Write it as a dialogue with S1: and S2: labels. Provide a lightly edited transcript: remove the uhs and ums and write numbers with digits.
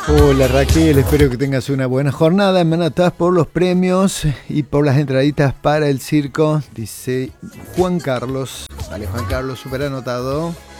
S1: Hola Raquel, espero que tengas una buena jornada. En Manatás por los premios y por las entraditas para el circo, dice Juan Carlos. Vale, Juan Carlos, súper anotado.